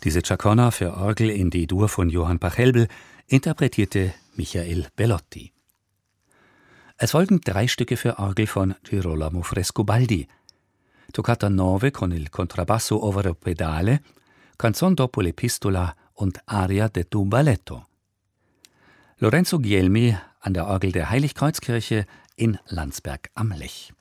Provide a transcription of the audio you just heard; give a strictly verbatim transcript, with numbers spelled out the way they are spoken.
Diese Chaconne für Orgel in D-Dur von Johann Pachelbel interpretierte Michael Bellotti. Es folgen drei Stücke für Orgel von Girolamo Frescobaldi: Toccata nove con il contrabbasso over pedale, Canzon dopo l'epistola und Aria de tu balletto. Lorenzo Guglielmi an der Orgel der Heiligkreuzkirche in Landsberg am Lech.